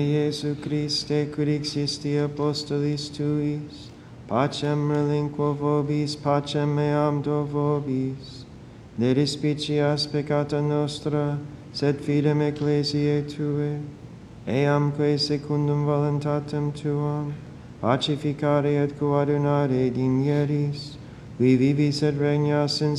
Iesu Christe, quid existi apostolis tuis, pacem relinquo vobis, pacem meam do vobis. Ne despicias peccata nostra, sed fidem ecclesiae Tue, eamque secundum voluntatem Tuam, pacificare et coadunare digneris, qui vivis et regnas in